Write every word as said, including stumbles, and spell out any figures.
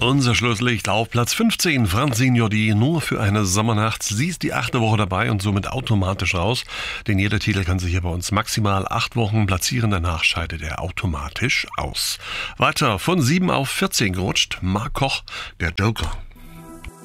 Unser Schlusslicht auf Platz fünfzehn, Francine Jordi, nur für eine Sommernacht. Sie ist die achte Woche dabei und somit automatisch raus, denn jeder Titel kann sich hier bei uns maximal acht Wochen platzieren, danach scheidet er automatisch aus. Weiter von sieben auf vierzehn gerutscht, Mark Koch, der Joker.